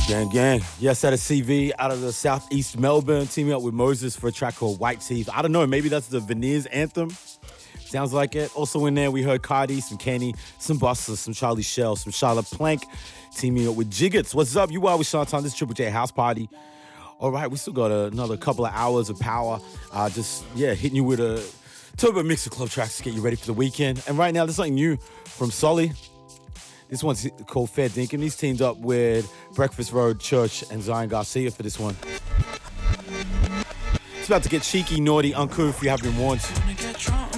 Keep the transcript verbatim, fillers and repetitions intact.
Gang, gang. Yes, at a C V out of the southeast Melbourne, teaming up with Moses for a track called White Teeth. I don't know, maybe that's the Veneers anthem. Sounds like it. Also in there, we heard Cardi, some Kenny, some Busta, some Charlie Shell, some Charlotte Plank, teaming up with Jiggets. What's up? You are with Sean Tom. This is Triple J House Party. All right, we still got another couple of hours of power. Uh, just, yeah, hitting you with a turbo mix of club tracks to get you ready for the weekend. And right now, there's something new from Solly. This one's called Fair Dinkum. He's teamed up with Breakfast Road Church and Zion Garcia for this one. It's about to get cheeky, naughty, uncouth. You have been warned.